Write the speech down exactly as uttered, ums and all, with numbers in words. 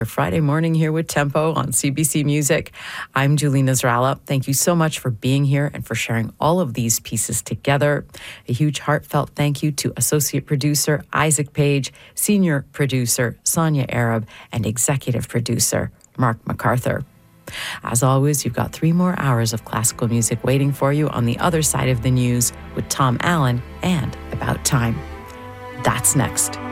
Friday morning here with Tempo on C B C Music. I'm Julie Nasrallah. Thank you so much for being here and for sharing all of these pieces together. A huge heartfelt thank you to associate producer Isaac Page, senior producer Sonia Arab, and executive producer Mark MacArthur. As always, you've got three more hours of classical music waiting for you on the other side of the news with Tom Allen and About Time. That's next.